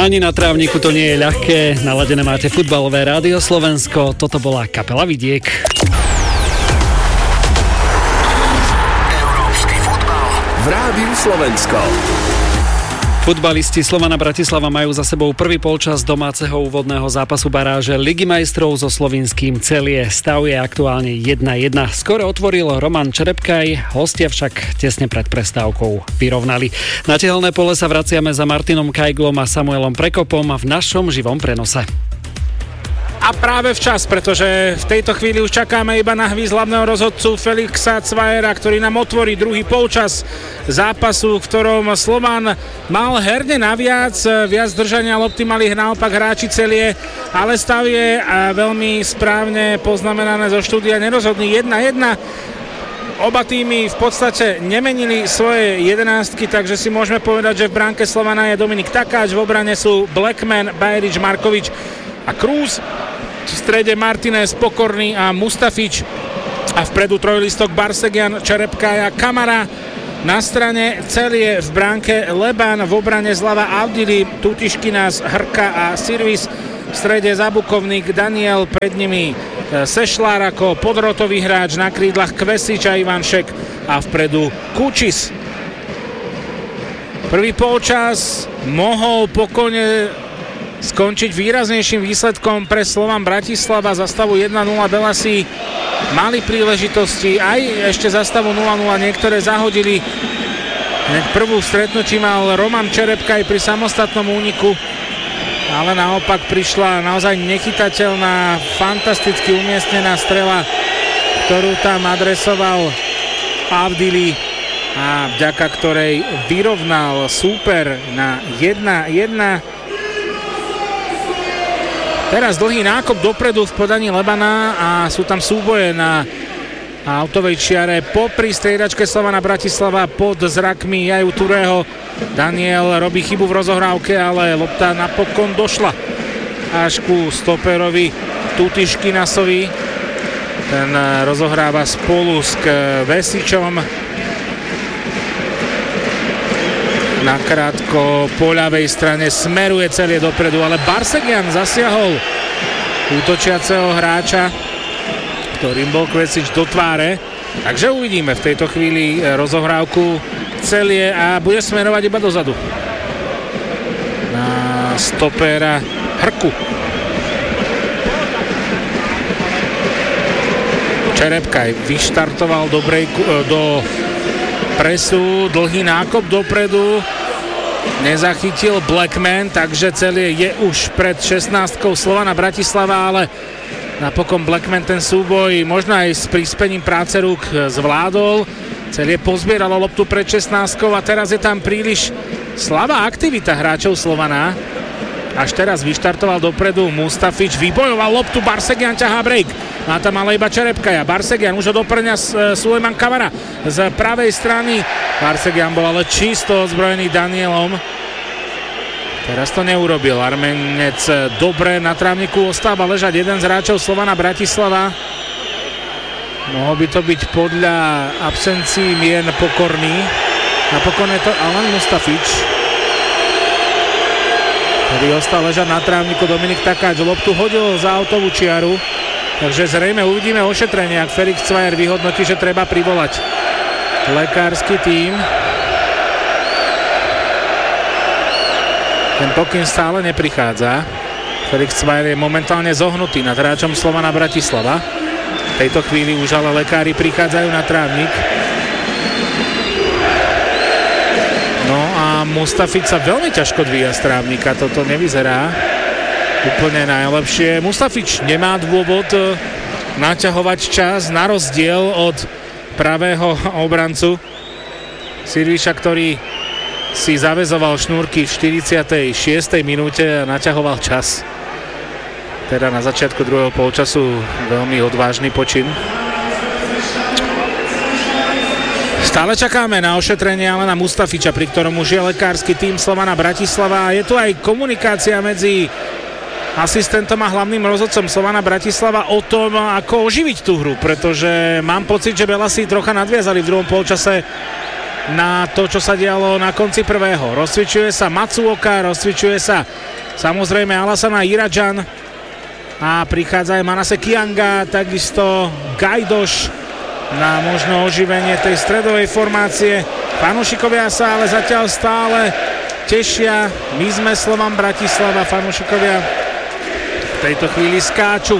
Ani na trávniku to nie je ľahké. Naladené máte futbalové rádio Slovensko. Toto bola kapela Vidiek. Európsky futbal v rádiu Slovensko. Futbalisti Slovana Bratislava majú za sebou prvý polčas domáceho úvodného zápasu baráže Ligy majstrov so slovinským Celie. Stav je aktuálne 1-1. Skoro otvoril Roman Čerepkaj, hostia však tesne pred prestávkou vyrovnali. Na tehelné pole sa vraciame za Martinom Kajglom a Samuelom Prekopom v našom živom prenose. A práve včas, pretože v tejto chvíli už čakáme iba na hvíz hlavného rozhodcu Felixa Cvajera, ktorý nám otvorí druhý polčas zápasu, v ktorom Slovan mal herne naviac, viac držania lopty mali naopak hráči Celie, ale stav je veľmi správne poznamenané zo štúdia nerozhodný 1-1. Oba týmy v podstate nemenili svoje jedenástky, takže si môžeme povedať, že v bránke Slovana je Dominik Takáč, v obrane sú Blackman, Bajrič, Markovič a Krús. V strede Martinez, Pokorný a Mustafič a vpredu trojlistok Barsegian, Čerepkaj a Kamara. Na strane Celie v bránke Leban, v obrane zľava Avdili, Tutiškinas, Hrka a Sirvis. V strede zabukovník Daniel, pred nimi Sešlár ako podrotový hráč, na krídlach Kvesič a Ivanšek a vpredu Kučis. Prvý polčas mohol pokojne skončiť výraznejším výsledkom pre Slovan Bratislava. Za stavu 1-0 Belasi mali príležitosti, aj ešte za stavu 0-0 niektoré zahodili. Prvú stretnutí mal Roman Čerepkaj pri samostatnom úniku, ale naopak prišla naozaj nechytateľná, fantasticky umiestnená strela, ktorú tam adresoval Avdili a vďaka ktorej vyrovnal súper na 1-1. Teraz dlhý nákop dopredu v podaní Lebana a sú tam súboje na autovej čiare popri striedačke Slovana Bratislava pod zrakmi Jaju Turého. Daniel robí chybu v rozohrávke, ale lopta napokon došla až ku stoperovi Tutiškinasovi. Ten rozohráva spolu s Vesičom. Nakrátko po ľavej strane smeruje Celie dopredu, ale Barsegian zasiahol útočiaceho hráča, ktorým bol Kvesič do tváre. Takže uvidíme v tejto chvíli rozohrávku Celie a bude smerovať iba dozadu na stopéra Hrku. Čerepkaj vyštartoval do presu, dlhý nákop dopredu, nezachytil Blackman, takže Celie je už pred 16-kou Slovana Bratislava, ale napokon Blackman ten súboj možno aj s prispením práce rúk zvládol. Celie pozbieralo loptu pred 16-kou a teraz je tam príliš slabá aktivita hráčov Slovana. Až teraz vyštartoval dopredu Mustafič, vybojoval loptu, Barsegian ťahá break. Má tam ale iba Čerepkaja. Barsegian už ho doplňa Sulejman Kamara z pravej strany. Barsegian bol ale čisto ozbrojený Danielom. Teraz to neurobil. Armenec dobre na trávniku ostáva ležať jeden z hráčov Slovana Bratislava. Mohol by to byť podľa absencií mien Pokorný. Napokon je to Alan Mustafič, ktorý ostal ležať na trávniku. Dominik Takáč loptu hodil za autovú čiaru. Takže zrejme uvidíme ošetrenie, ak Felix Cvajer vyhodnotí, že treba privolať lekársky tím. Ten pokyn stále neprichádza. Felix Cvajer je momentálne zohnutý nad hráčom Slovana Bratislava. V tejto chvíli už ale lekári prichádzajú na trávnik. No a Mustafič sa veľmi ťažko dvíja z trávnika. Toto nevyzerá úplne najlepšie. Mustafič nemá dôvod naťahovať čas na rozdiel od pravého obrancu Sirviša, ktorý si zaväzoval šnúrky v 46. minúte a naťahoval čas. Teda na začiatku druhého polčasu veľmi odvážny počin. Stále čakáme na ošetrenie Alana Mustafiča, pri ktorom už je lekársky tím Slovana Bratislava. Je tu aj komunikácia medzi asistentom a hlavným rozhodcom Slovana Bratislava o tom, ako oživiť tú hru, pretože mám pocit, že Belasi trocha nadviazali v druhom polčase na to, čo sa dialo na konci prvého. Rozcvičuje sa Matsuoka, rozcvičuje sa samozrejme Alasana Iradžan a prichádza aj Manase Kianga, takisto Gajdoš na možno oživenie tej stredovej formácie. Fanúšikovia sa ale zatiaľ stále tešia. My sme Slovan Bratislava, fanúšikovia v tejto chvíli skáču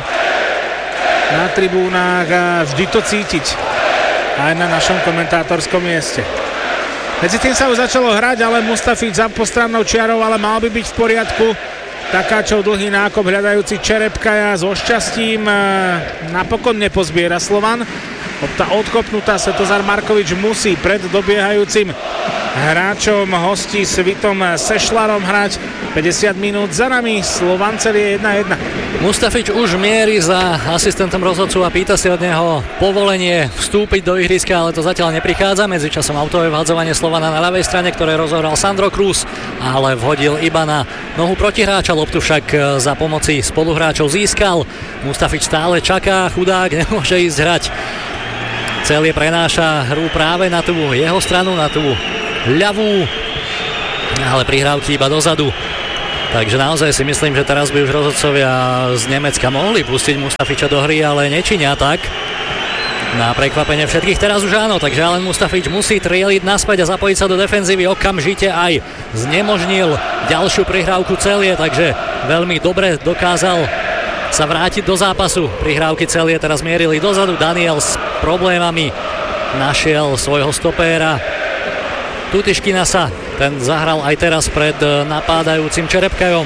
na tribúnach a vždy to cítiť aj na našom komentátorskom mieste. Medzi tým sa už začalo hrať, ale Mustafič za postrannou čiarou, ale mal by byť v poriadku. Takáčov dlhý nákop hľadajúci Čerepkaja so šťastím napokon nepozbiera Slovan. Lopta odkopnutá, Svetozar Markovič musí pred dobiehajúcim hráčom hostí Svitom Sešlarom hrať. 50 minút za nami, Slovan celý 1-1. Mustafič už mierí za asistentom rozhodcu a pýta si od neho povolenie vstúpiť do ihriska, ale to zatiaľ neprichádza. Medzičasom autové vhadzovanie Slovana na ľavej strane, ktoré rozohral Sandro Cruz, ale vhodil iba na nohu protihráča. Loptu však za pomoci spoluhráčov získal. Mustafič stále čaká, chudák nemôže ísť hrať. Celie prenáša hru práve na tú jeho stranu, na tú ľavú, ale prihrávky iba dozadu. Takže naozaj si myslím, že teraz by už rozhodcovia z Nemecka mohli pustiť Mustafiča do hry, ale nečinia tak. Na prekvapenie všetkých teraz už áno, takže Alen Mustafič musí trieliť naspäť a zapojiť sa do defenzívy. Okamžite aj znemožnil ďalšiu prihrávku Celie, takže veľmi dobre dokázal sa vrátiť do zápasu. Prihrávky Celie teraz mierili dozadu. Daniel s problémami našiel svojho stopéra Tutiškina sa. Ten zahral aj teraz pred napádajúcim Čerepkajom.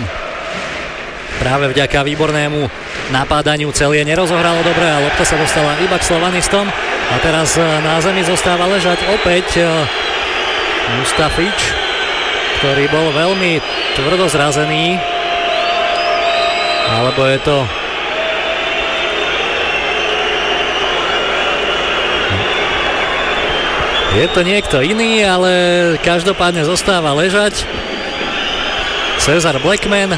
Práve vďaka výbornému napádaniu Celie nerozohralo dobre a lopta sa dostala iba k slovanistom. A teraz na zemi zostáva ležať opäť Mustafič, ktorý bol veľmi tvrdo zrazený. Alebo je to niekto iný, ale každopádne zostáva ležať Cezar Blackman,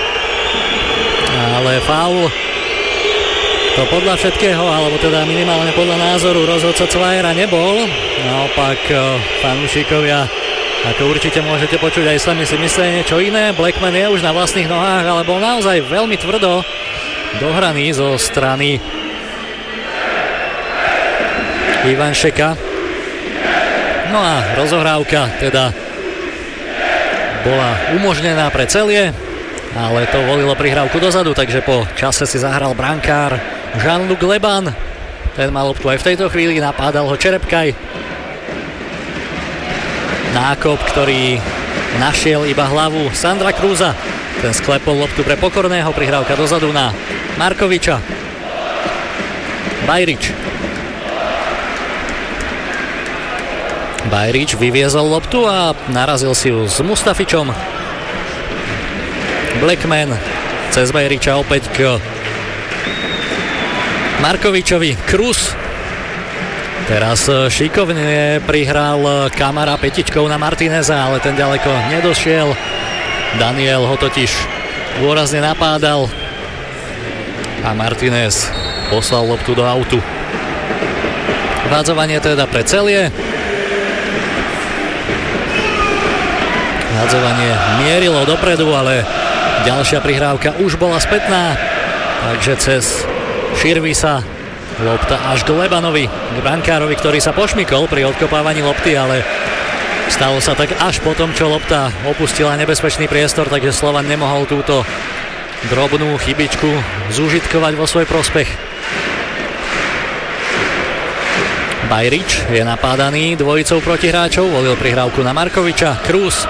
ale faul to podľa všetkého, alebo teda minimálne podľa názoru rozhodca Cvajera nebol. Naopak fanúšikovia, ako určite môžete počuť, aj sami si mysleli niečo iné. Blackman je už na vlastných nohách, ale bol naozaj veľmi tvrdo dohraný zo strany Ivanšeka. No a rozohrávka teda bola umožnená pre Celie, ale to volilo prihrávku dozadu, takže po čase si zahral brankár Jean-Luc Leban. Ten mal loptu aj v tejto chvíli, napádal ho Čerepkaj. Nákop, ktorý našiel iba hlavu Sandra Cruza. Ten sklepol loptu pre Pokorného, prihrávka dozadu na Markoviča. Bajrič vyviezol loptu a narazil si ju s Mustafičom. Blackman cez Bajriča opäť k Markovičovi. Cruz teraz šikovne prihral Kamara petičkou na Martineza, ale ten ďaleko nedošiel. Daniel ho totiž dôrazne napádal a Martinez poslal loptu do autu. Vádzovanie teda pre Celie. Hádzovanie mierilo dopredu, ale ďalšia prihrávka už bola spätná, takže cez Širvisa lopta až k Lebanovi, k brankárovi, ktorý sa pošmykol pri odkopávaní lopty, ale stalo sa tak až po tom, čo lopta opustila nebezpečný priestor, takže Slovan nemohol túto drobnú chybičku zúžitkovať vo svoj prospech. Bajrič je napádaný dvojicou protihráčov, volil prihrávku na Markoviča. Cruz,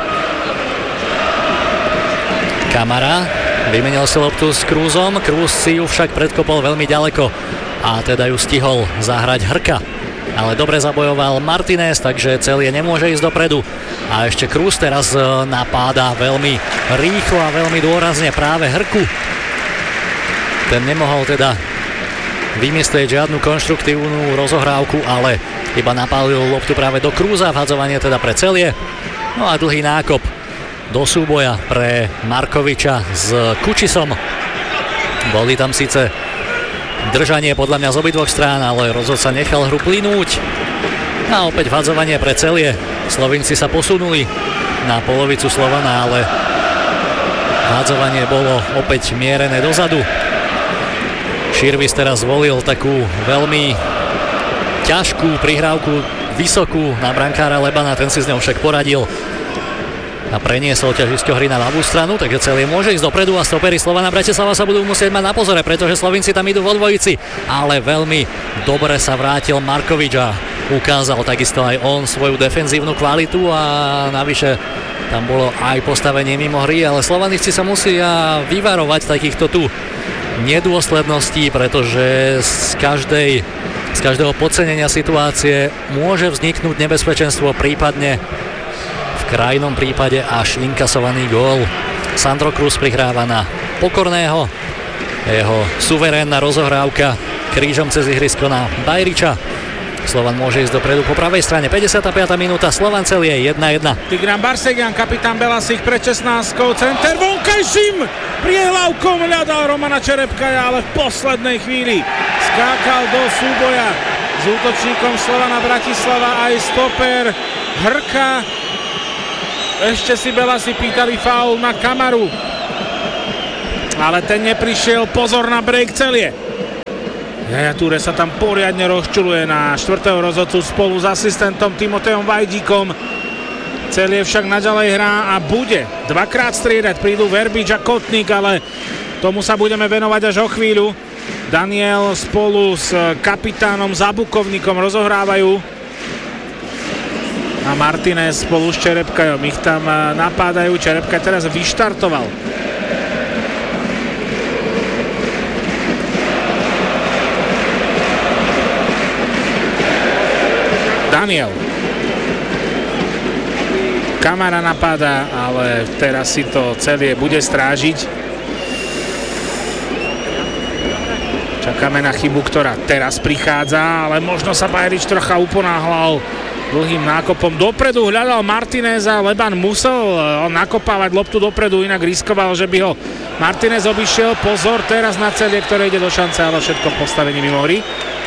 Kamara vymenil si loptu s Cruzom, Cruz si ju však predkopol veľmi ďaleko a teda ju stihol zahrať Hrka. Ale dobre zabojoval Martinez, takže Celie nemôže ísť dopredu. A ešte Cruz teraz napáda veľmi rýchlo a veľmi dôrazne práve Hrku. Ten nemohol teda vymyslieť žiadnu konštruktívnu rozohrávku, ale iba napálil loptu práve do Cruza, vhadzovanie teda pre Celie. No a dlhý nákop do súboja pre Markoviča s Kučisom. Boli tam síce držanie podľa mňa z obidvoch strán, ale rozhodca nechal hru plynúť. A opäť vhadzovanie pre Celie. Slovinci sa posunuli na polovicu Slovana, ale vhadzovanie bolo opäť mierené dozadu. Širvis teraz zvolil takú veľmi ťažkú prihrávku, vysokú na brankára Lebana, ten si s ňou však poradil a preniesol ťažisko hry na ľavú stranu, takže Celie môže ísť dopredu a stoperi Slovana Bratislava sa budú musieť mať na pozore, pretože Slovinci tam idú vo dvojici, ale veľmi dobre sa vrátil Markovič a ukázal takisto aj on svoju defenzívnu kvalitu a navyše tam bolo aj postavenie mimo hry, ale Slovanisti sa musia vyvarovať takýchto tu nedôsledností, pretože z každého podcenenia situácie môže vzniknúť nebezpečenstvo, prípadne v krajnom prípade až inkasovaný gól. Sandro Cruz prihráva na Pokorného, jeho suverénna rozohrávka krížom cez ihrisko na Bajriča. Slovan môže ísť dopredu po pravej strane. 55. minúta, Slovan Celie 1-1. Tigran Barsegian, kapitán Belasich pred 16-kou, center vonkajším priehlavkom hľadal Romana Čerepkaja, ale v poslednej chvíli skákal do súboja s útočníkom Slovana Bratislava aj stoper Hrka. Ešte si Belasi pýtali faul na Kamaru, ale ten neprišiel. Pozor na break Celie. Jaja Ture sa tam poriadne rozčuluje na štvrtého rozhodcu spolu s asistentom Timotejom Vajdíkom. Celie však naďalej hrá a bude dvakrát striedať. Prídu Verbič a Kotník, ale tomu sa budeme venovať až o chvíľu. Daniel spolu s kapitánom Zabukovníkom rozohrávajú a Martinez spolu s Čerepkajom ich tam napádajú. Čerepkaj teraz vyštartoval. Daniel. Kamara napáda, ale teraz si to Celie bude strážiť. Čakáme na chybu, ktorá teraz prichádza, ale možno sa Bajrič trocha uponáhľal dlhým nákopom. Dopredu hľadal Martinez a Leban musel nakopávať loptu dopredu, inak riskoval, že by ho Martinez obišiel. Pozor teraz na Celie, ktoré ide do šance, ale všetko v postavení mimo hry.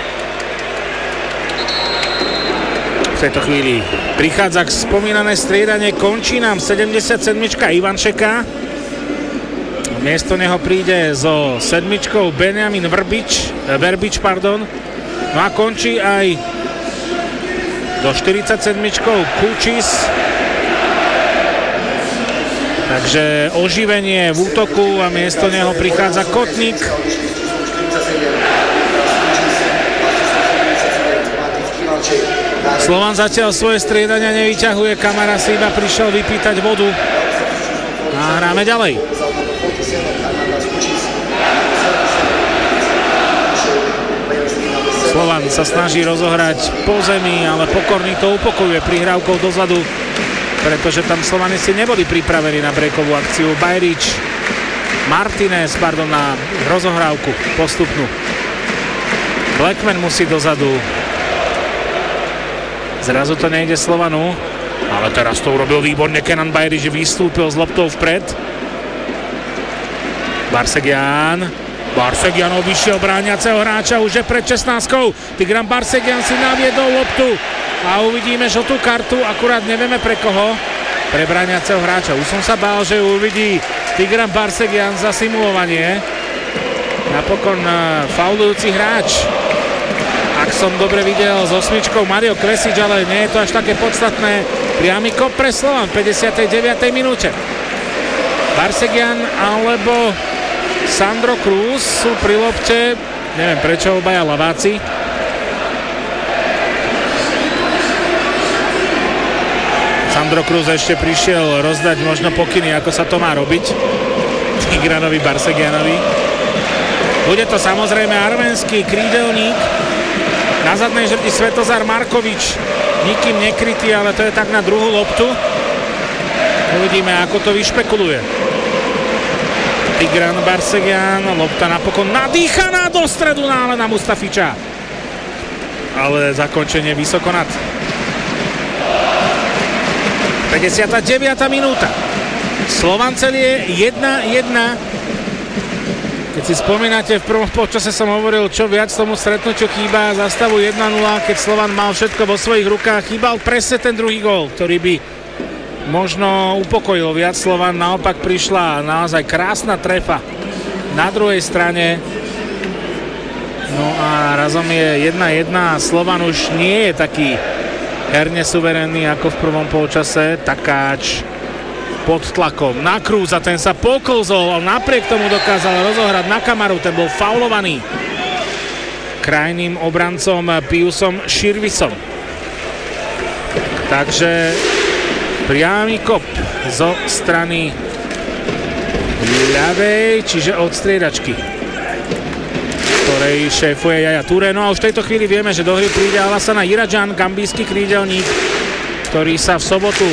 V tejto chvíli prichádza k spomínané striedanie, končí nám 77. Ivančeka. Miesto neho príde so 7. Benjamin Verbič, no a končí aj do 47. Kučis. Takže oživenie v útoku a miesto neho prichádza Kotník. Slovan zatiaľ svoje striedania nevyťahuje, Kamara si iba prišiel vypýtať vodu a hráme ďalej. Slovan sa snaží rozohrať po zemi, ale Pokorný to upokojuje prihrávkou dozadu, pretože tam Slovanisti neboli pripravení na breakovú akciu. Martinez na rozohrávku postupnú. Blackman musí dozadu. Zrazu to nejde Slovanu, ale teraz to urobil výborne Kenan Bajrič, vystúpil s loptou vpred. Barsegian obišiel brániaceho hráča, už je pred 16-kou. Tigran Barsegian si naviedol loptu a uvidíme žltú kartu, akurát nevieme pre koho. Pre brániaceho hráča. Už som sa bál, že uvidí Tigran Barsegian za simulovanie. Napokon faulujúci hráč. Ak som dobre videl s 8 Mario Kresič, ale nie je to až také podstatné. Priamy kop pre Slovan v 59. minúte. Barsegian alebo Sandro Cruz sú pri lopte, neviem prečo, obaja laváci. Sandro Cruz ešte prišiel rozdať možno pokyny, ako sa to má robiť Tigranovi Barsegianovi. Bude to samozrejme arménsky krídelník. Na zadnej žrti Svetozar Markovič, nikým nekrytý, ale to je tak na druhú loptu. Uvidíme, ako to vyšpekuluje. Tigran Barsegian, lopta napokon nadýchaná do stredu na Alena Mustafiča. Ale zakončenie vysoko nad. 59. minúta. Slovan Celie 1-1. Keď si spomínate, v prvom počase som hovoril, čo viac tomu stretnutiu chýba za stavu 1-0, keď Slovan mal všetko vo svojich rukách, chýbal presne ten druhý gól, ktorý by možno upokojil viac Slovan. Naopak prišla naozaj krásna trefa na druhej strane. No a razom je 1-1 a Slovan už nie je taký herne suverénny ako v prvom polčase. Takáč pod tlakom na Krúza, ten sa poklzol, ale napriek tomu dokázal rozohrať na Kamaru, ten bol faulovaný krajným obrancom Piusom Širvisom. Takže priamy kop zo strany ľavej, čiže od striedačky, ktorej šéfuje Yaya Touré. No a už v tejto chvíli vieme, že do hry príde Alassana Iradžan, gambijský krídelník, ktorý sa v sobotu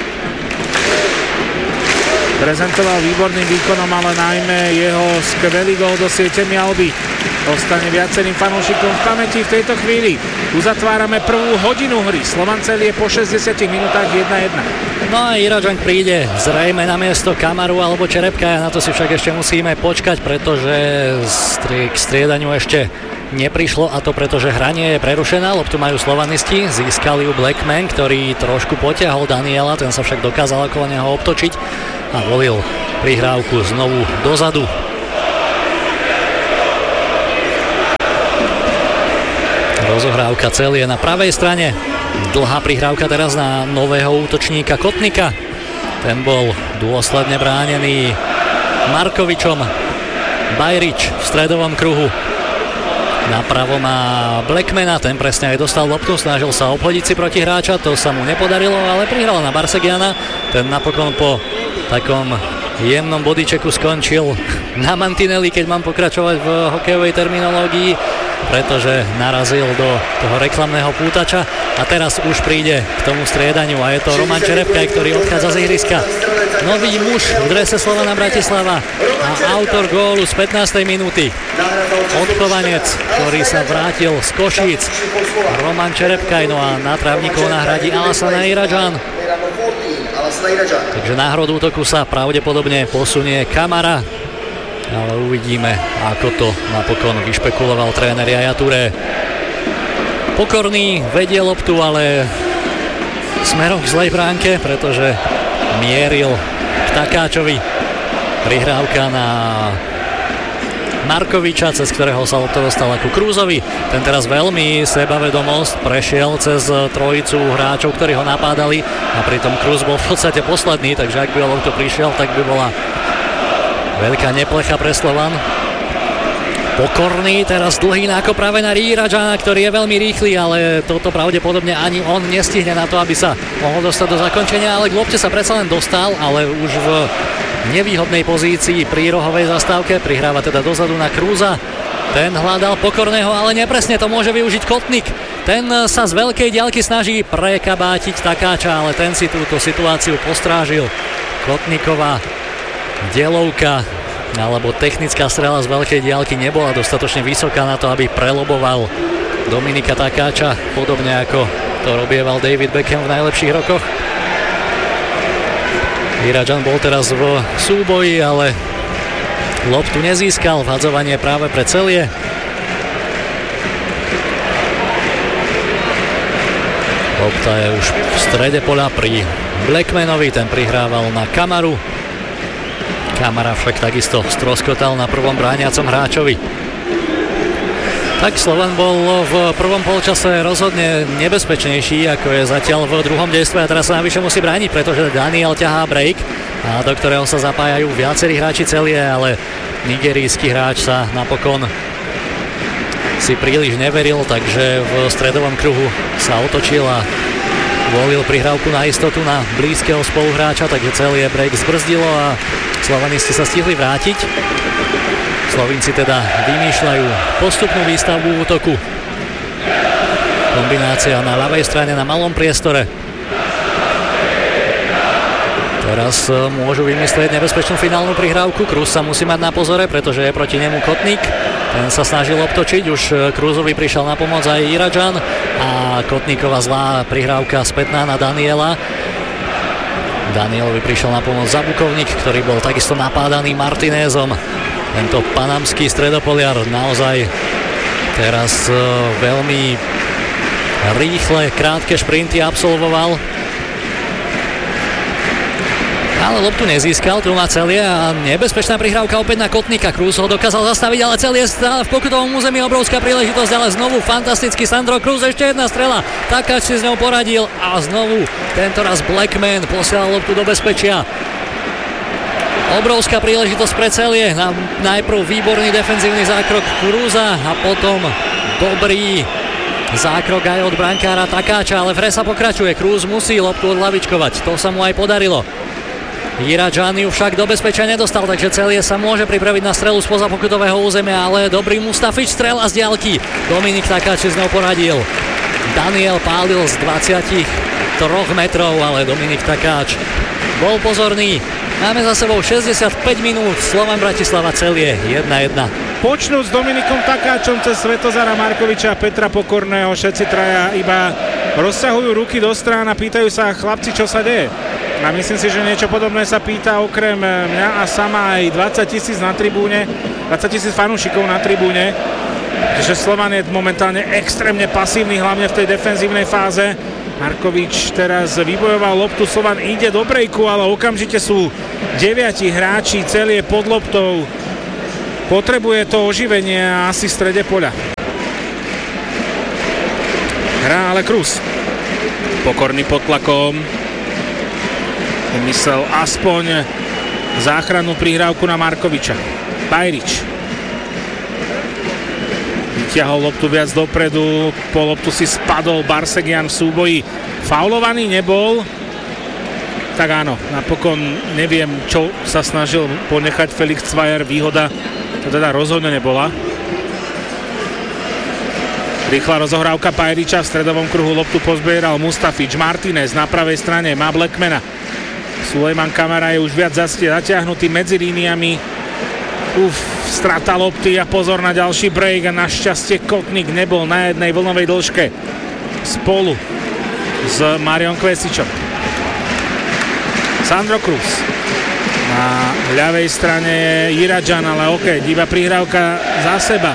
prezentoval výborným výkonom, ale najmä jeho skvelý gól do siete Mjalby ostane viacerým fanúšikom v pamäti v tejto chvíli. Uzatvárame prvú hodinu hry. Slovan Celje po 60 minútach 1-1. No a Iradžan príde zrejme na miesto Kamaru alebo Čerepka, na to si však ešte musíme počkať, pretože k striedaniu ešte neprišlo, a to preto, že hranie je prerušená, loptu majú slovanisti, získali ju Blackman, ktorý trošku potiahol Daniela, ten sa však dokázal okolo neho obtočiť a volil prihrávku znovu dozadu. Rozohrávka Celje na pravej strane, dlhá prihrávka teraz na nového útočníka Kotnika, ten bol dôsledne bránený Markovičom. Bajrič v stredovom kruhu, napravo má Blackmana, ten presne aj dostal loptu, snažil sa obhodiť si protihráča, to sa mu nepodarilo, ale prihral na Barsegiana, ten napokon po takom jemnom bodyčeku skončil na mantineli, keď mám pokračovať v hokejovej terminológii, pretože narazil do toho reklamného pútača a teraz už príde k tomu striedaniu a je to Roman Čerepkaj, ktorý odchádza z ihriska. Nový muž v drese Slovana Bratislava a autor gólu z 15. minúty. Odchovanec, ktorý sa vrátil z Košíc, Roman Čerepkaj, no a na trávnikov nahradí Alassana Iradžan. Takže na hrod útoku sa pravdepodobne posunie Kamara, ale uvidíme, ako to napokon vyšpekuloval tréner Yaya Touré. Pokorný, vedie loptu, ale smerom k zlej bránke, pretože mieril k Takáčovi. Prihrávka na Markoviča, cez ktorého sa lopta dostala ku Krúzovi. Ten teraz veľmi sebavedomosť prešiel cez trojicu hráčov, ktorí ho napádali, a pritom Krúz bol v podstate posledný, takže ak by lopta prišiel, tak by bola veľká neplecha pre Slovan. Pokorný, teraz dlhý nákop práve na Iradžana, ktorý je veľmi rýchly, ale toto pravdepodobne ani on nestihne na to, aby sa mohol dostať do zakončenia, ale k lopte sa predsa len dostal, ale už v nevýhodnej pozícii pri rohovej zastávke. Prihráva teda dozadu na Krúza. Ten hľadal Pokorného, ale nepresne to môže využiť Kotnik. Ten sa z veľkej diaľky snaží prekabátiť Takáča, ale ten si túto situáciu postrážil. Kotniková delovka alebo technická strela z veľkej diaľky nebola dostatočne vysoká na to, aby preloboval Dominika Takáča, podobne ako to robieval David Beckham v najlepších rokoch. Iradžan bol teraz v súboji, ale loptu nezískal. Vhadzovanie práve pre Celje. Lopta je už v strede poľa pri Blackmanovi, ten prihrával na Kamaru. Kamara však takisto stroskotal na prvom brániacom hráčovi. Tak Slovan bol v prvom polčase rozhodne nebezpečnejší, ako je zatiaľ v druhom dejstve, a teraz sa navyše musí brániť, pretože Daniel ťahá break, a do ktorého sa zapájajú viacerí hráči Celje, ale nigerijský hráč sa napokon si príliš neveril, takže v stredovom kruhu sa otočil a volil prihrávku na istotu na blízkeho spoluhráča, takže Celje break zbrzdilo a slovanisti sa stihli vrátiť. Slovinci teda vymýšľajú postupnú výstavbu útoku. Kombinácia na ľavej strane na malom priestore. Teraz môžu vymyslieť nebezpečnú finálnu prihrávku. Krúz sa musí mať na pozore, pretože je proti nemu Kotnik. Ten sa snažil obtočiť, už Krúzovi prišiel na pomoc aj Iradžan a Kotníková zlá prihrávka spätná na Daniela. Danielovi prišiel na pomoc Zabukovník, ktorý bol takisto napádaný Martinézom. Tento panamský stredopoliar naozaj teraz veľmi rýchle, krátke šprinty absolvoval. Ale loptu nezískal, tu má Celie a nebezpečná prihrávka opäť na Kotníka. Krús ho dokázal zastaviť, ale Celie stále v pokutovom území, obrovská príležitosť, ale znovu fantastický Sandro Krús, ešte jedna strela. Takáč si s ňou poradil a znovu tentoraz Blackman posielal loptu do bezpečia. Obrovská príležitosť pre Celie. Najprv výborný defenzívny zákrok Krúza a potom dobrý zákrok aj od brankára Takáča, ale v hre sa pokračuje. Krúz musí loptu odlavičkovať, to sa mu aj podarilo. Iradžan ju však do bezpečia nedostal, takže Celie sa môže pripraviť na strelu spoza pokutového územia, ale dobrý Mustafič, strela z diaľky. Dominik Takáč si s ňou poradil. Daniel pálil z 23 metrov, ale Dominik Takáč bol pozorný. Máme za sebou 65 minút, Slovan Bratislava Celie 1-1. Počnúť s Dominikom Takáčom cez Svetozara Markoviča a Petra Pokorného, všetci traja iba rozťahujú ruky do strán a pýtajú sa, chlapci, čo sa deje. A myslím si, že niečo podobné sa pýta okrem mňa a sama aj 20 000 na tribúne, 20 000 fanúšikov na tribúne. Takže Slovan je momentálne extrémne pasívny, hlavne v tej defenzívnej fáze. Markovič teraz vybojoval loptu, Slovan ide do breaku, ale okamžite sú 9 hráči, Celie pod loptou. Potrebuje to oživenie a asi v strede poľa. Hrá ale Krús. Pokorný pod tlakom. Myslel aspoň záchrannú prihrávku na Markoviča. Bajrič vyťahol loptu viac dopredu, po loptu si spadol Barsegian v súboji. Faulovaný nebol. Tak áno, napokon neviem, čo sa snažil ponechať Felix Cvajer, výhoda to teda rozhodne nebola. Rýchla rozohrávka Bajriča, v stredovom kruhu loptu pozbieral Mustafič. Martinez na pravej strane má Blackmana. Sulejman Kamara je už viac zatiahnutý medzi líniami. Strata lopty a pozor na ďalší break a našťastie Kotník nebol na jednej vlnovej dĺžke spolu s Mariom Kvesičom. Sandro Krús na ľavej strane je Iradžan, ale iba prihrávka za seba.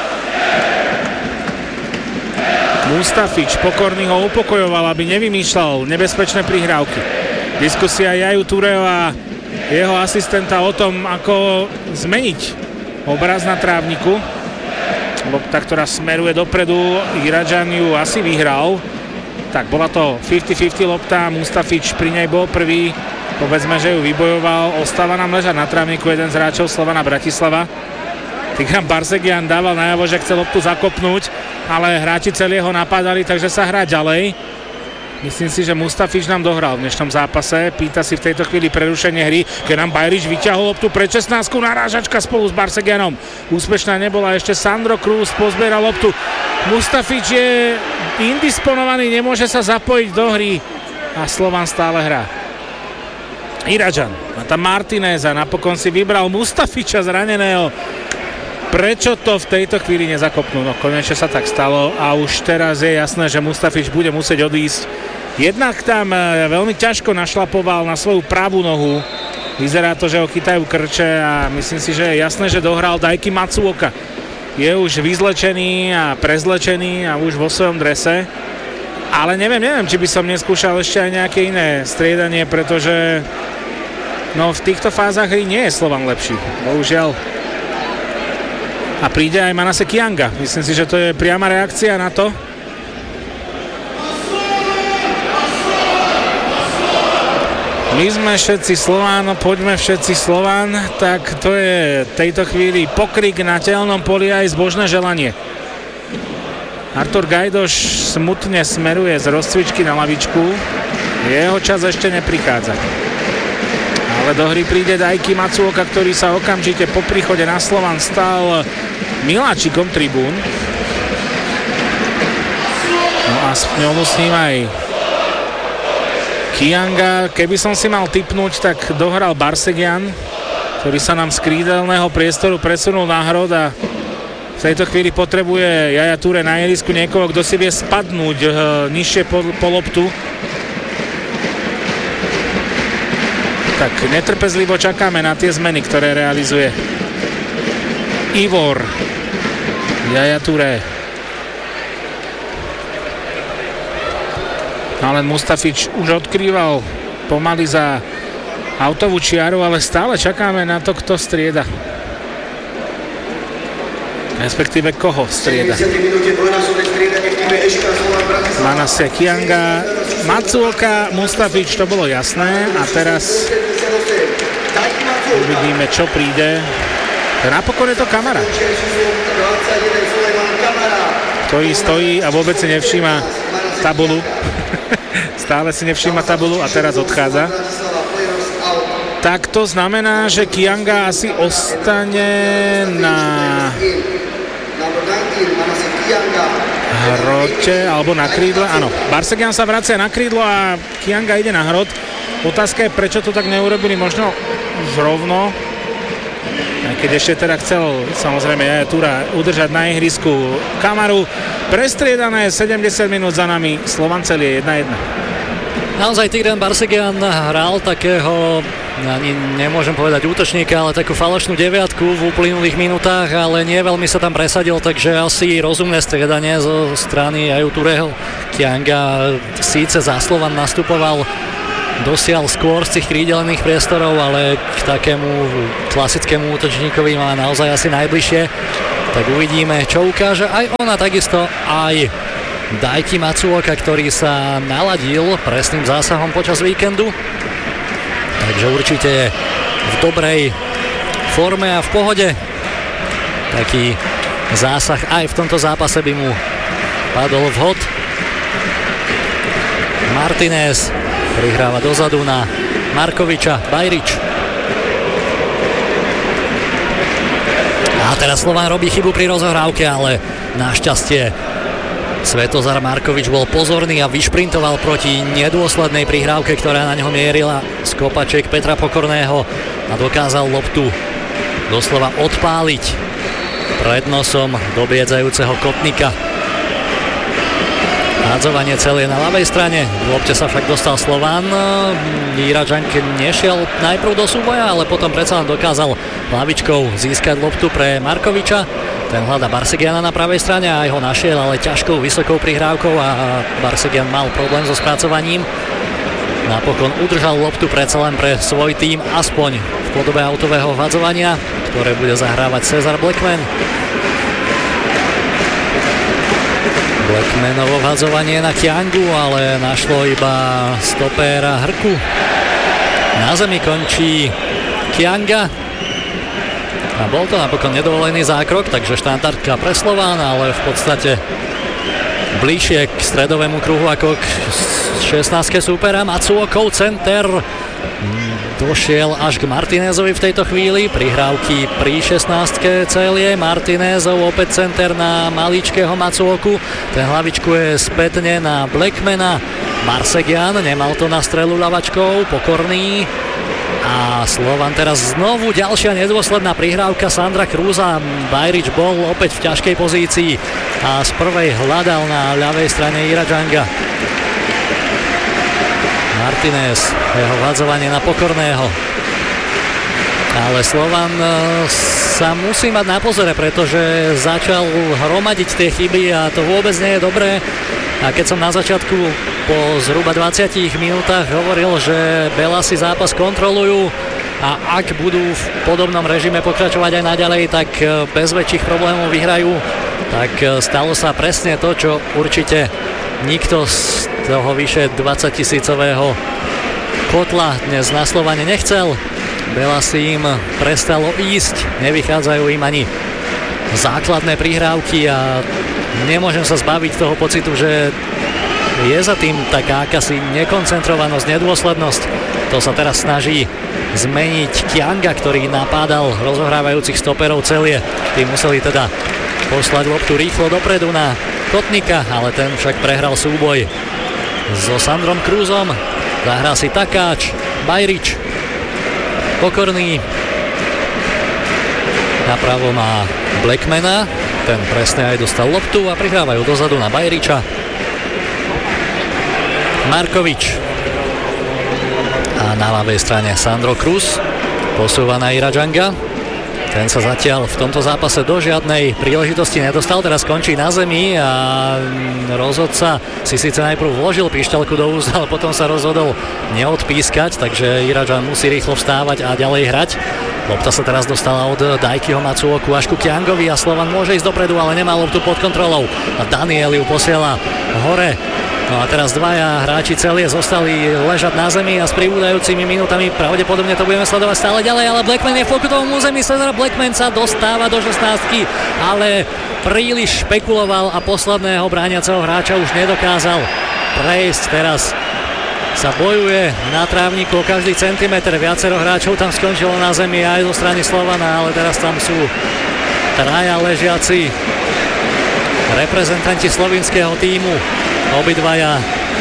Mustafič Pokorný ho upokojoval, aby nevymýšľal nebezpečné prihrávky. Diskusia Jaju Tureo a jeho asistenta o tom, ako zmeniť obraz na trávniku. Lopta, ktorá smeruje dopredu, Iradžan ju asi vyhral. Tak bola to 50-50 lopta, Mustafič pri nej bol prvý. Povedzme, že ju vybojoval. Ostáva nám ležať na trávniku jeden z hráčov Slovana Bratislava. Tigran Barsegian dával najavo, že chce loptu zakopnúť, ale hráči Celie ho napádali, takže sa hrá ďalej. Myslím si, že Mustafič nám dohral v dnešnom zápase. Pýta si v tejto chvíli prerušenie hry, keď nám Bajrič vyťahol loptu pred 16-ku, narážačka spolu s Barsegianom. Úspešná nebola, ešte Sandro Krús pozbieral loptu. Mustafič je indisponovaný, nemôže sa zapojiť do hry a Slovan stále hrá. Iradžan, a tam Martineza, napokon si vybral Mustafiča zraneného. Prečo to v tejto chvíli nezakopnú? No konečne sa tak stalo a už teraz je jasné, že Mustafič bude musieť odísť. Jednak tam veľmi ťažko našlapoval na svoju pravú nohu. Vyzerá to, že ho chytajú krče a myslím si, že je jasné, že dohral Daiki Matsuoka. Je už vyzlečený a prezlečený a už vo svojom drese. Ale neviem, či by som neskúšal ešte aj nejaké iné striedanie, pretože v týchto fázach hry nie je Slovan lepší. Bohužiaľ. A príde aj Manase Kianga. Myslím si, že to je priama reakcia na to. My sme všetci Slován, poďme všetci Slován, tak to je v tejto chvíli pokrik na telnom poli aj zbožné želanie. Artur Gajdoš smutne smeruje z rozcvičky na lavičku. Jeho čas ešte neprichádza. Ale do hry príde Daiki Matsuoka, ktorý sa okamžite po príchode na Slovan stal miláčikom tribún. No a spňolu s ním aj Kianga. Keby som si mal tipnúť, tak dohral Barsegian, ktorý sa nám z krídelného priestoru presunul na hrod a v tejto chvíli potrebuje Jaja Ture na ihrisku niekoho, kto si vie spadnúť nižšie po loptu. Tak netrpezlivo čakáme na tie zmeny, ktoré realizuje Ivor, Yaya Touré. Alen Mustafič už odkrýval pomaly za autovú čiaru, ale stále čakáme na to, kto strieda. Respektíve koho strieda. Manasseh Kianga, Matsuoka, Mustafič, to bolo jasné. A teraz uvidíme, čo príde. Napokon je to Kamara, ktorý stojí a vôbec si nevšíma tabulu. Stále si nevšíma tabulu a teraz odchádza. Tak to znamená, že Kianga asi ostane na hrote alebo na krídle. Áno, Barsegian sa vracia na krídlo a Kianga ide na hrot. Otázka je, prečo to tak neurobili možno už rovno. Aj keď ešte teda chcel samozrejme Yaya Touré udržať na ihrisku Kamaru. Prestriedané 70 minút za nami, Slovan Celie 1-1. Naozaj Tigran Barsegian hral takého, ani nemôžem povedať útočníka, ale takú falošnú deviatku v uplynulých minútach, ale nie veľmi sa tam presadil, takže asi rozumné striedanie zo strany Yaya Tourého. Kianga síce za Slovan nastupoval, dosiaľ skôr z tých krídelných priestorov, ale k takému klasickému útočníkovi má naozaj asi najbližšie. Tak uvidíme, čo ukáže aj ona, takisto aj Daiki Matsuoka, ktorý sa naladil presným zásahom počas víkendu. Takže určite v dobrej forme a v pohode. Taký zásah aj v tomto zápase by mu padol vhod. Martinez prihráva dozadu na Markoviča, Bajrič. A teraz Slovan robí chybu pri rozohrávke, ale našťastie Svetozar Markovič bol pozorný a vyšprintoval proti nedôslednej prihrávke, ktorá na neho mierila z kopačiek Petra Pokorného a dokázal loptu doslova odpáliť pred nosom dobiedzajúceho Kotnika. Hádzovanie celé na ľavej strane, v lopte sa však dostal Slovan. Iračan nešiel najprv do súboja, ale potom predsa len dokázal hlavičkou získať loptu pre Markoviča. Ten hľada Barsegiana na pravej strane a aj ho našiel, ale ťažkou, vysokou prihrávkou a Barsegian mal problém so spracovaním. Napokon udržal loptu predsa len pre svoj tím, aspoň v podobe autového vhadzovania, ktoré bude zahrávať Cezar Blackman. Blackmanovo vhadzovanie na Kiangu, ale našlo iba stopéra Hrku. Na zemi končí Kianga. A bol to napokon nedovolený zákrok, takže štandardka pre Slovan, ale v podstate bližšie k stredovému kruhu ako k 16 súpera. Matsuokov center došiel až k Martinezovi v tejto chvíli. Prihrávky pri 16 celie. Martinezov opäť center na maličkého Matsuoku. Ten hlavičku je spätne na Blackmana. Barsegian nemal to na strelu ľavačkou, Pokorný. A Slovan teraz znovu ďalšia nedôsledná prihrávka Sandra Krúza. Bajrič bol opäť v ťažkej pozícii a z prvej hľadal na ľavej strane Iračanga. Martinez, jeho vhadzovanie na Pokorného. Ale Slovan sa musí mať na pozore, pretože začal hromadiť tie chyby a to vôbec nie je dobré. A keď som na začiatku po zhruba 20 minútach hovoril, že Bela si zápas kontrolujú a ak budú v podobnom režime pokračovať aj naďalej, tak bez väčších problémov vyhrajú, tak stalo sa presne to, čo určite nikto z toho vyše 20-tisícového kotla dnes na Slovane nechcel. Bela si im prestalo ísť, nevychádzajú im ani základné prihrávky a nemôžem sa zbaviť toho pocitu, že je za tým taká akási nekoncentrovanosť, nedôslednosť. To sa teraz snaží zmeniť Kianga, ktorý napádal rozohrávajúcich stoperov Celie. Tí museli teda poslať loptu rýchlo dopredu na Kotnika, ale ten však prehral súboj so Sandrom Krúzom. Zahrá si Takáč, Bajrič, Pokorný. Napravo má Blackmana, ten presne aj dostal loptu a prihrávajú dozadu na Bajriča. Markovič. A na ľavej strane Sandro Krúz posúva na Iračanga. Ten sa zatiaľ v tomto zápase do žiadnej príležitosti nedostal, teraz skončí na zemi a rozhodca si síce najprv vložil pišťalku do úst, ale potom sa rozhodol neodpískať, takže Iradžan musí rýchlo vstávať a ďalej hrať. Lopta sa teraz dostala od Daikiho Matsuoku až ku Kiangovi a Slovan môže ísť dopredu, ale nemá loptu pod kontrolou a Daniel ju posiela hore. No a teraz dvaja hráči Celie zostali ležať na zemi a s pribúdajúcimi minútami pravdepodobne to budeme sledovať stále ďalej, ale Blackman je v pokutovom území, Cezar Blackman sa dostáva do 16, ale príliš špekuloval a posledného brániaceho hráča už nedokázal prejsť. Teraz sa bojuje na trávniku o každý centimeter, viacero hráčov tam skončilo na zemi aj zo strany Slovana, ale teraz tam sú traja ležiaci reprezentanti slovinského tímu. Obidvaja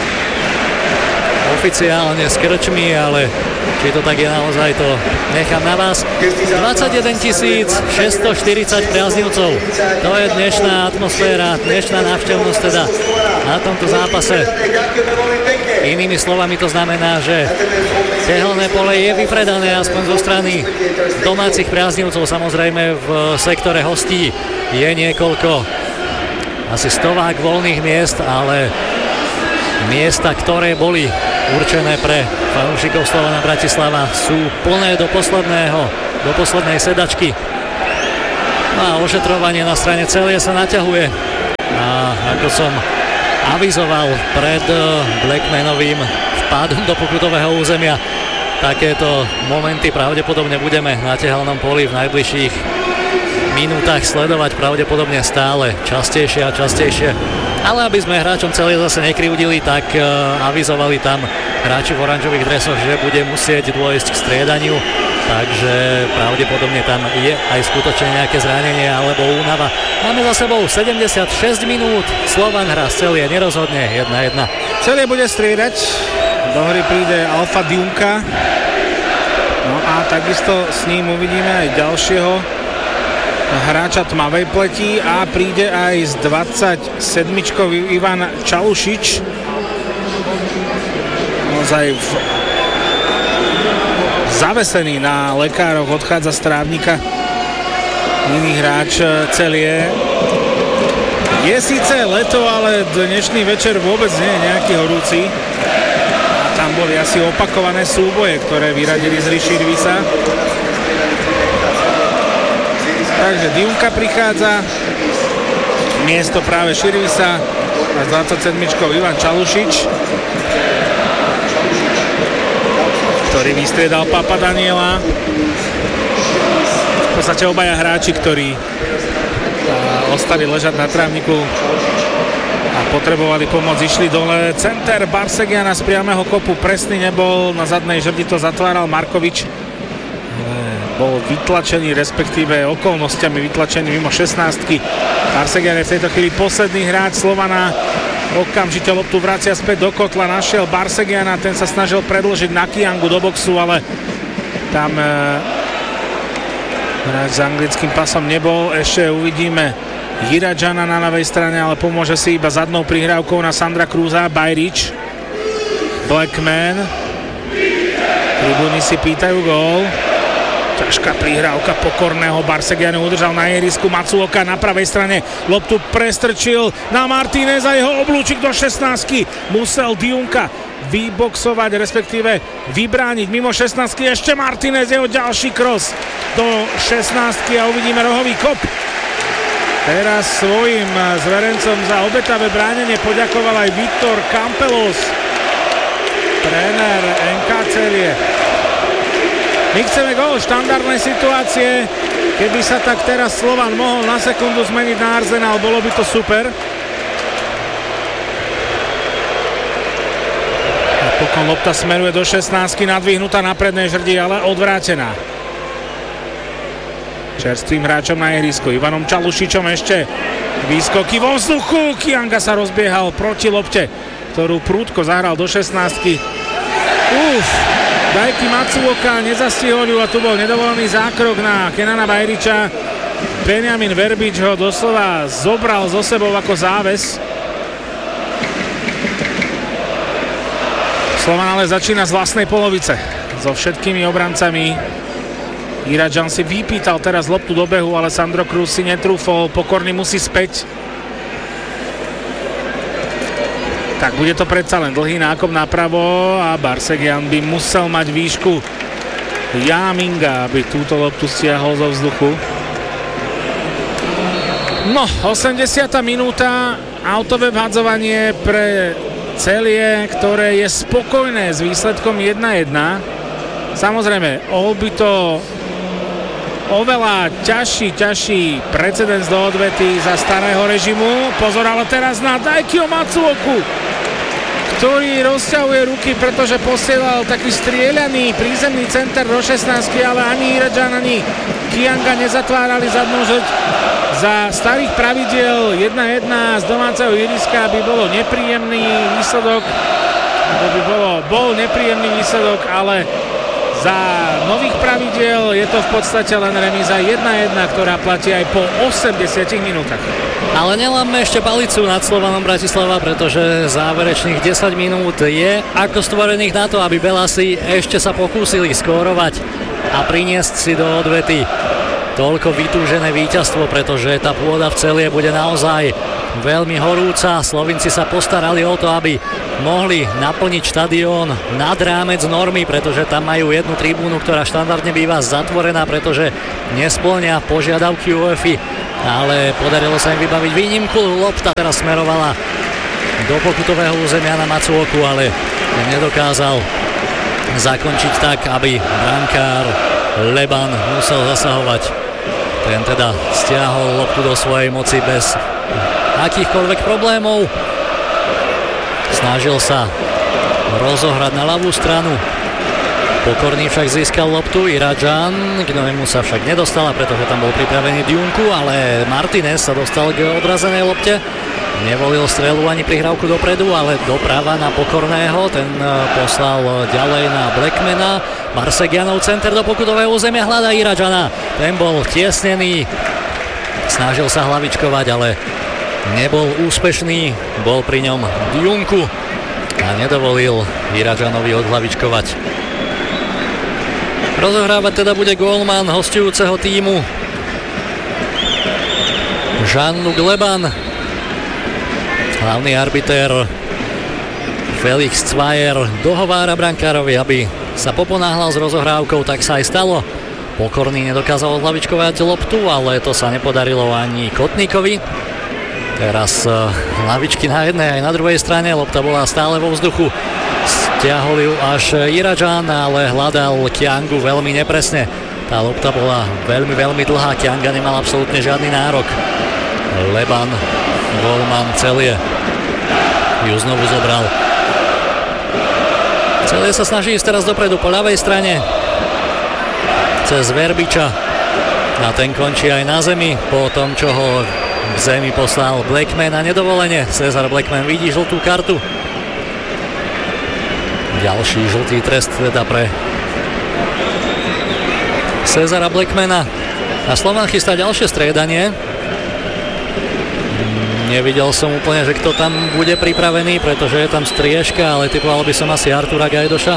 oficiálne s krčmi, ale či to tak je naozaj, to nechám na vás. 21 640 priaznivcov. To je dnešná atmosféra, dnešná návštevnosť teda na tomto zápase. Inými slovami to znamená, že tehelné pole je vypredané aspoň zo strany domácich priaznivcov. Samozrejme v sektore hostí je niekoľko asi stovák voľných miest, ale miesta, ktoré boli určené pre fanúšikov Slovana Bratislava, sú plné do poslednej sedačky. No a ošetrovanie na strane Celie sa naťahuje. A ako som avizoval pred Blackmanovým vpádom do pokutového územia, takéto momenty pravdepodobne budeme na tehelnom poli v najbližších minútach sledovať pravdepodobne stále častejšie a častejšie. Ale aby sme hráčom Celie zase nekrivdili, tak avizovali tam hráči v oranžových dresoch, že bude musieť dôjsť k striedaniu, takže pravdepodobne tam je aj skutočne nejaké zranenie alebo únava. Máme za sebou 76 minút, Slovan hrá z Celie nerozhodne 1-1. Celie bude striedať, do hry príde Alfa Diunka, no a takisto s ním uvidíme aj ďalšieho hráča tmavej pleti a príde aj s 27-čkou Ivan Čalušič. Naozaj zavesený na lekároch, odchádza z trávnika iný hráč Celie. Je síce leto, ale dnešný večer vôbec nie je nejaký horúci. A tam boli asi opakované súboje, ktoré vyradili z Riširvisa. Takže Diunka prichádza, miesto práve Širvisa a s 27-čkou Ivan Čalušič, ktorý vystriedal Papa Daniela. V podstate obaja hráči, ktorí ostali ležať na trávniku a potrebovali pomoc, išli dole. Center Barsegiana z priameho kopu presný nebol, na zadnej žrdi to zatváral Markovič. Bol vytlačený, respektíve okolnostiami vytlačený mimo 16-ky. Barsegian je v tejto chvíli posledný hráč Slovana. Okamžite loptu vracia späť do kotla, našiel Barsegiana, ten sa snažil predĺžiť na Kiangu do boxu, ale tam hráč s anglickým pasom nebol. Ešte uvidíme Iradžana na ľavej strane, ale pomôže si iba zadnou prihrávkou na Sandra Krúza. Bajrič, Blackman, tribúny si pýtajú gól. Ťažká prihrávka pokorného Barsegianu, udržal na ihrisku Matsuoka na pravej strane, loptu prestrčil na Martínez a jeho oblúčik do 16-ky. Musel Diunka vyboxovať, respektíve vybrániť mimo 16-ky. Ešte Martínez, jeho ďalší cross do 16-ky a uvidíme rohový kop. Teraz svojim zverencom za obetavé bránenie poďakoval aj Viktor Campelos, tréner NK Celie. My chceme gól, štandardnej situácie, keby sa tak teraz Slovan mohol na sekundu zmeniť na Arsenal, bolo by to super. Napokon lopta smeruje do 16-ky, nadvihnutá na prednej žrdi, ale odvrátená. Čerstvým hráčom na ihrisku, Ivanom Čalušičom ešte výskoky vo vzduchu, Kianga sa rozbiehal proti lopte, ktorú prúdko zahral do 16-ky. Daiki Matsuoka nezastihol ju a tu bol nedovolený zákrok na Kenana Bajriča. Benjamin Verbič ho doslova zobral zo sebou ako záves. Slovan ale začína z vlastnej polovice so všetkými obrancami. Iradžan si vypýtal teraz loptu do behu, ale Sandro Cruz si netrúfol, Pokorný musí späť. Tak bude to predsa len dlhý nákop napravo a Barsegian by musel mať výšku Jaminga, aby túto loptu stiahol zo vzduchu. No, 80. minúta, autové vhadzovanie pre Celie, ktoré je spokojné s výsledkom 1-1. Samozrejme, by to oveľa ťažší precedens do odvety za starého režimu. Pozor, ale teraz na Daikyo Matsuoku, ktorý rozťahuje ruky, pretože posielal taký strieľaný prízemný center do 16, ale ani Iradžan, ani Kianga nezatvárali zadnú žrť. Za starých pravidiel 1-1 z domáceho ihriska by bolo nepríjemný výsledok, bol nepríjemný výsledok, ale za nových pravidiel je to v podstate len remíza 1-1, ktorá platí aj po 80 minútach. Ale neláme ešte palicu nad Slovanom Bratislava, pretože záverečných 10 minút je ako stvorených na to, aby Belasi ešte sa pokúsili skórovať a priniesť si do odvety toľko vytúžené víťazstvo, pretože tá pôda v Celie bude naozaj veľmi horúca. Slovinci sa postarali o to, aby mohli naplniť štadión nad rámec normy, pretože tam majú jednu tribúnu, ktorá štandardne býva zatvorená, pretože nespĺňa požiadavky UEFA, ale podarilo sa im vybaviť výnimku. Lopta teraz smerovala do pokutového územia na Matsuoku, ale nedokázal zakončiť tak, aby brankár Leban musel zasahovať. Ten teda stiahol loptu do svojej moci bez akýchkoľvek problémov. Snažil sa rozohrať na ľavú stranu. Pokorný však získal loptu. Iradžan, k novému sa však nedostala, pretože tam bol pripravený Diunku, ale Martinez sa dostal k odrazenej lopte. Nevolil strelu ani prihrávku dopredu, ale doprava na Pokorného. Ten poslal ďalej na Blackmana. Barsegianov center do pokutového územia, hľadá Iradžana. Ten bol tiesnený. Snažil sa hlavičkovať, ale nebol úspešný. Bol pri ňom Diunku a nedovolil Iradžanovi odhlavičkovať. Rozohrávať teda bude gólman hosťujúceho tímu Jean-Luc Leban. Hlavný arbiter Felix Cvajer dohovára brankárovi, aby sa poponáhľal s rozohrávkou, tak sa aj stalo. Pokorný nedokázal odhlavičkovať loptu, ale to sa nepodarilo ani Kotníkovi. Teraz hlavičky na jednej aj na druhej strane, lopta bola stále vo vzduchu. Stiahol ju až Iradžan, ale hľadal Kiangu veľmi nepresne. Tá lopta bola veľmi, veľmi dlhá, Kianga nemal absolútne žiadny nárok. Leban, gólman Celie, ju znovu zobral. Celie sa snaží ísť teraz dopredu po ľavej strane cez Verbiča a ten končí aj na zemi po tom, čo ho v zemi poslal Blackman a nedovolenie. Cezar Blackman vidí žltú kartu. Ďalší žltý trest teda pre Cezara Blackmana a Slovan chystá ďalšie striedanie. Nevidel som úplne, že kto tam bude pripravený, pretože je tam striežka, ale typoval by som asi Artura Gajdoša.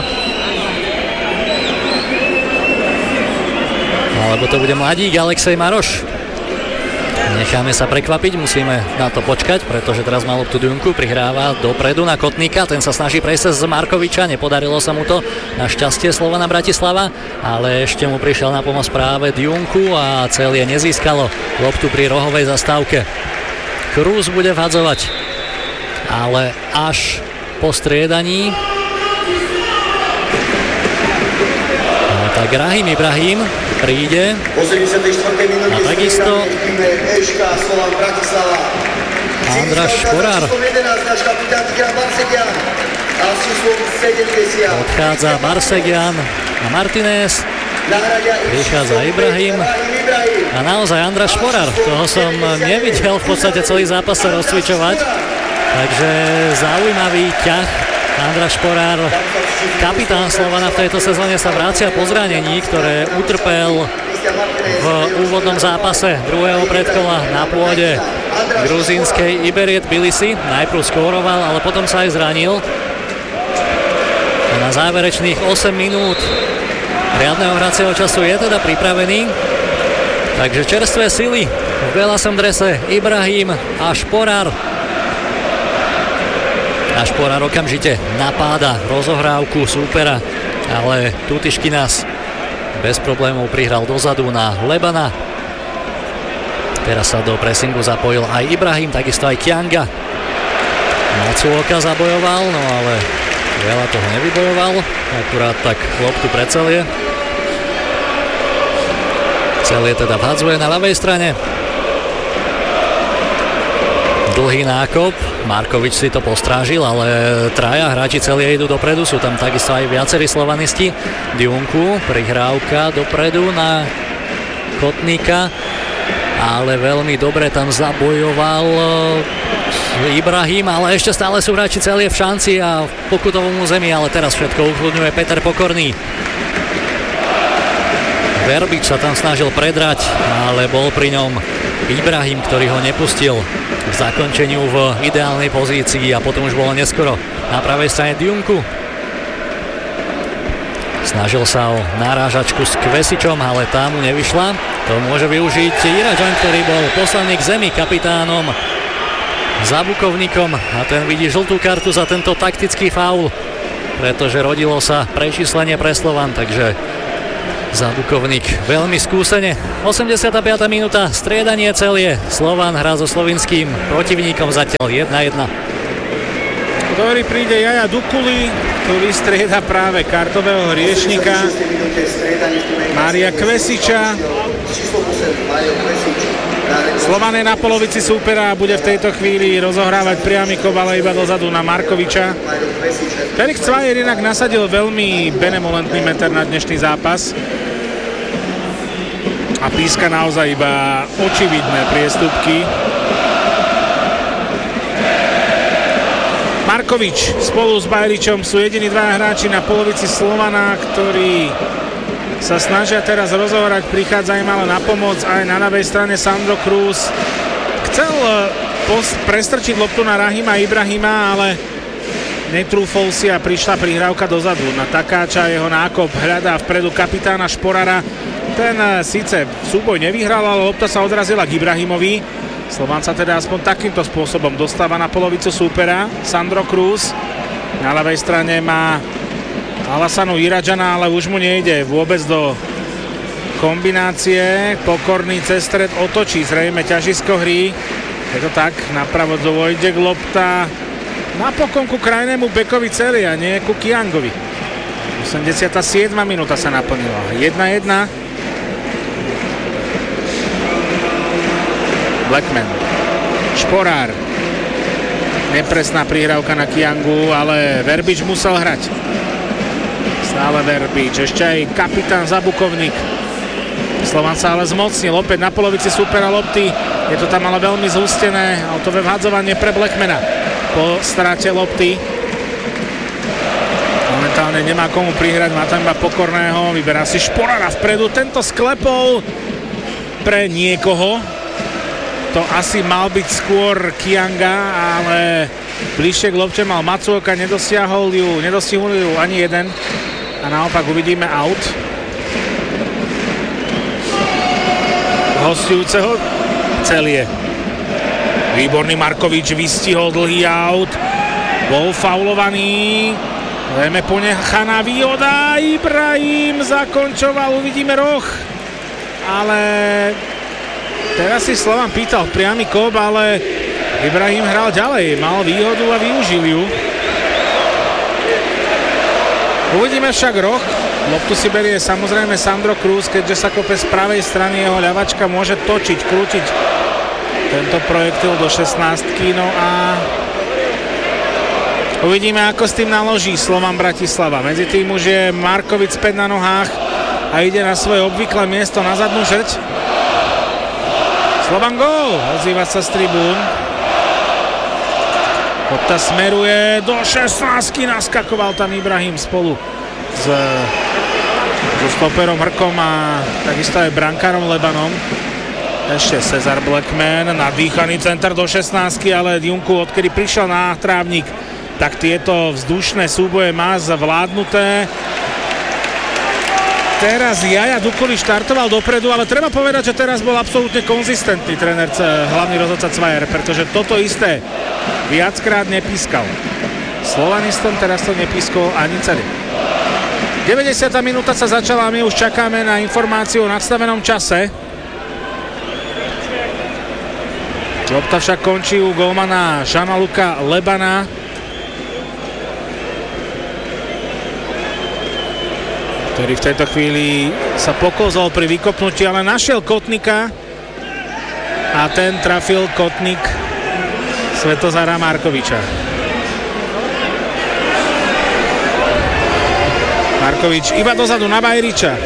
Alebo to bude mladík Alexej Maroš. Necháme sa prekvapiť, musíme na to počkať, pretože teraz mal loptu Diunku, prihráva dopredu na Kotníka, ten sa snaží prejsť z Markoviča, nepodarilo sa mu to, našťastie Slovana Bratislava, ale ešte mu prišiel na pomoc práve Diunku a Celie nezískalo loptu pri rohovej zastávke. Cruz bude vhadzovať, ale až po striedaní. No tak Rahim Ibrahim príde a takisto Andráš Šporár. Odchádza Barsegian a Martinez, prichádza Ibrahim a naozaj Andráš Šporár. Toho som nevidel v podstate celý zápas sa rozcvičovať, takže zaujímavý ťah. Andráš Šporár, kapitán Slovana v tejto sezóne, sa vracia po zranení, ktoré utrpel v úvodnom zápase druhého predkola na pôde gruzínskej Iberiet Tbilisi. Najprv skóroval, ale potom sa aj zranil. A na záverečných 8 minút riadneho hracieho času je teda pripravený. Takže čerstvé sily v belasom drese Ibrahim a Šporár. A Šporár okamžite napáda rozohrávku súpera, ale Tutiškinas bez problémov prihral dozadu na Lebana. Teraz sa do pressingu zapojil aj Ibrahim, takisto aj Kianga. Matsuoka zabojoval, no ale veľa toho nevybojoval, akurát tak loptu precelie. Celie teda vhadzuje na ľavej strane. Dlhý nákop, Markovič si to postrážil, ale traja hráči Celie idú dopredu, sú tam takisto aj viacerí slovanisti. Diunku, prihrávka dopredu na Kotníka, ale veľmi dobre tam zabojoval Ibrahim, ale ešte stále sú hráči Celie v šanci a v pokutovom území, ale teraz všetko ukludňuje Peter Pokorný. Verbič sa tam snažil predrať, ale bol pri ňom Ibrahim, ktorý ho nepustil k zakončeniu v ideálnej pozícii a potom už bolo neskoro. Na pravej strane Diunku. Snažil sa o narážačku s Kvesičom, ale tá mu nevyšla. To môže využiť Iražan, ktorý bol poslaný k zemi kapitánom za bukovníkom a ten vidí žltú kartu za tento taktický faul, pretože rodilo sa prečíslenie pre Slovan, takže Zabukovník veľmi skúsene. 85. minúta, striedanie Celie. Slovan hrá so slovinským protivníkom zatiaľ 1-1. Ktorý príde Jaja Dukuli, ktorý strieda práve kartového hriešnika Mária Kvesiča. Slovan je na polovici súpera a bude v tejto chvíli rozohrávať priamy kop, ale iba dozadu na Markoviča. Felix Cvajer inak nasadil veľmi benevolentný meter na dnešný zápas a píska naozaj iba očividné priestupky. Markovič spolu s Bajričom sú jediní dvaja hráči na polovici Slovana, ktorí sa snažia teraz rozohrať, prichádza im ale na pomoc aj na ľavej strane Sandro Cruz. Chcel prestrčiť loptu na Rahima Ibrahima, ale netrúfol si a prišla prihrávka dozadu na Takáča, jeho nákop hľadá vpredu kapitána Šporara. Ten síce súboj nevyhral, ale lopta sa odrazila k Ibrahimovi. Slovan sa teda aspoň takýmto spôsobom dostáva na polovicu súpera. Sandro Cruz na ľavej strane má Alassanu Iradžana, ale už mu nejde vôbec do kombinácie. Pokorný cez stred otočí zrejme ťažisko hry. Je to tak, napravo dôjde k lopta napokon ku krajnému bekovi Celie a nie ku Kiangovi. 87. minúta sa naplnila. 1-1. Blackman. Šporár. Nepresná prihrávka na Kiangu, ale Verbič musel hrať. Stále Verbič. Ešte aj kapitán Zabukovník. Slovan sa ale zmocnil. Opäť na polovici súpera lopty. Je to tam ale veľmi zhustené. Autové vhadzovanie pre Blackmana. Po strate lopty. Momentálne nemá komu prihrať. Má tam iba Pokorného. Vyberá si Šporára vpredu. Tento sklepol pre niekoho. To asi mal byť skôr Kianga, ale bližšie k lopte mal Matsuoka, nedostihol ju ani jeden a naopak uvidíme out hostujúceho Celie. Výborný Markovič vystihol dlhý out, bol faulovaný, vieme ponechaná výhoda, Ibrahim zakončoval, uvidíme roh, ale teraz si Slovan pýtal priamy kop, ale Ibrahim hral ďalej, mal výhodu a využil ju. Uvidíme však roh. Loptu si berie samozrejme Sandro Cruz, keďže sa kope z pravej strany, jeho ľavačka môže točiť, krútiť tento projektil do 16-ky. No a uvidíme, ako s tým naloží Slovan Bratislava. Medzi tým už je Markovič späť na nohách a ide na svoje obvyklé miesto na zadnú žrť. Slovan gól, ozýva sa z tribún. Lopta smeruje do 16-ky, naskakoval tam Ibrahim spolu so stoperom Hrkom a takisto aj brankárom Lebanom. Ešte Cezar Blackman, nadýchaný center do 16-ky, ale Diunku, odkedy prišiel na trávnik, tak tieto vzdušné súboje má zvládnuté. Teraz Jaja Dukoli štartoval dopredu, ale treba povedať, že teraz bol absolútne konzistentný tréner, hlavný rozhodca Cvajer, pretože toto isté viackrát nepískal. Slovanistom teraz to nepískol ani celý. 90. minúta sa začala a my už čakáme na informáciu o nadstavenom čase. Lopta však končí u golmana Žana-Luka Lebana. Ktorý v tejto chvíli sa pokozol pri vykopnutí, ale našiel Kotnika a ten trafil Kotnik Svetozára Markoviča. Markovič iba dozadu na Bajriča.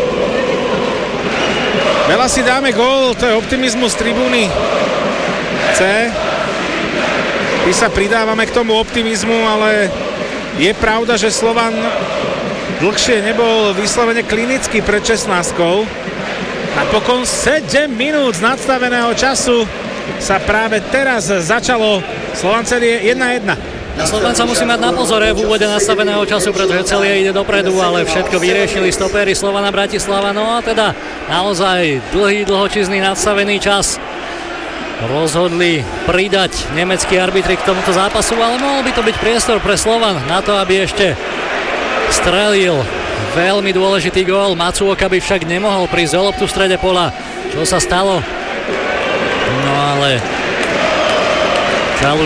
Veľa si dáme gól, to je optimizmus tribúny C. My sa pridávame k tomu optimizmu, ale je pravda, že Slovan dlhšie nebol vyslovene klinicky pred 16-kou. Napokon 7 minút z nadstaveného času sa práve teraz začalo. Slovan Celie 1-1. Slovan sa musí mať na pozore v úvode nastaveného času, pretože Celie ide dopredu, ale všetko vyriešili stopéri Slovana Bratislava. No a teda naozaj dlhočízny nadstavený čas rozhodli pridať nemeckí arbitri k tomuto zápasu, ale mohol by to byť priestor pre Slovan na to, aby ešte strelil veľmi dôležitý gól. Matsuoka by však nemohol prísť o loptu v strede pola. Čo sa stalo? No ale